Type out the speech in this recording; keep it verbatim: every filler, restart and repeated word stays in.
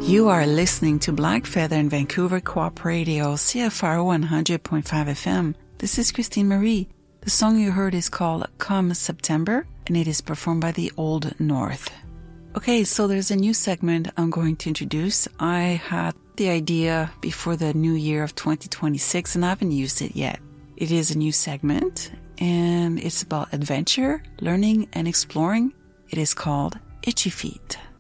You are listening to Black Feather in Vancouver Co-op Radio, C F R O one hundred point five F M. This is Christine Marie. The song you heard is called Come September, and it is performed by the Old North. Okay, so there's a new segment I'm going to introduce. I had the idea before the new year of twenty twenty-six, and I haven't used it yet. It is a new segment, and it's about adventure, learning, and exploring. It is called Itchy Feet.